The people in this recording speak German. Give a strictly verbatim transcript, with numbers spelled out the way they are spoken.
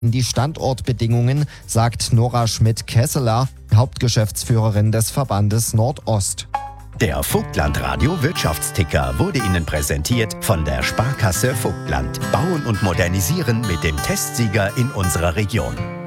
die Standortbedingungen, sagt Nora Schmidt-Kesseler, Hauptgeschäftsführerin des Verbandes Nordost. Der Vogtland-Radio Wirtschaftsticker wurde Ihnen präsentiert von der Sparkasse Vogtland. Bauen und modernisieren mit dem Testsieger in unserer Region.